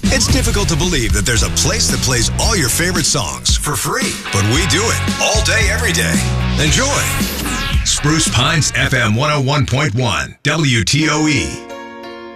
It's difficult to believe that there's a place that plays all your favorite songs for free, but we do it all day, every day. Enjoy. Spruce Pines FM 101.1 WTOE.